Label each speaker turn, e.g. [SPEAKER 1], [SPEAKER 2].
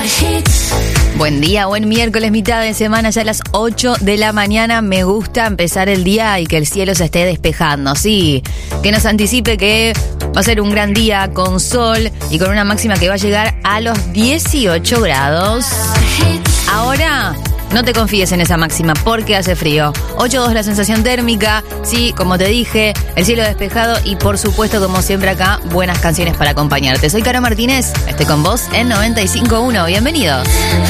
[SPEAKER 1] Buen día, buen miércoles, mitad de semana, ya a las 8 de la mañana. Me gusta empezar el día y que el cielo se esté despejando, sí. Que nos anticipe que va a ser un gran día con sol y con una máxima que va a llegar a los 18 grados. Ahora, no te confíes en esa máxima porque hace frío. 8.2 la sensación térmica, sí, como te dije, el cielo despejado y por supuesto, como siempre acá, buenas canciones para acompañarte. Soy Caro Martínez, estoy con vos en 95.1. Bienvenidos.